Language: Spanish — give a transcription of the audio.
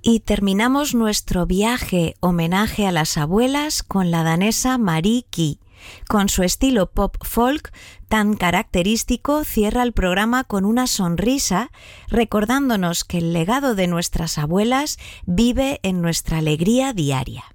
Y terminamos nuestro viaje homenaje a las abuelas con la danesa Marie Key. Con su estilo pop-folk tan característico, cierra el programa con una sonrisa, recordándonos que el legado de nuestras abuelas vive en nuestra alegría diaria.